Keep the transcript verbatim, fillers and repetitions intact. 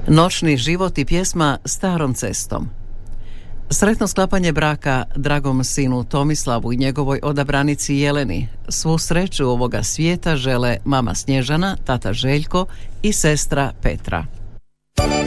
Noćni život i pjesma Starom cestom. Sretno sklapanje braka dragom sinu Tomislavu i njegovoj odabranici Jeleni. Svu sreću ovoga svijeta žele mama Snježana, tata Željko i sestra Petra.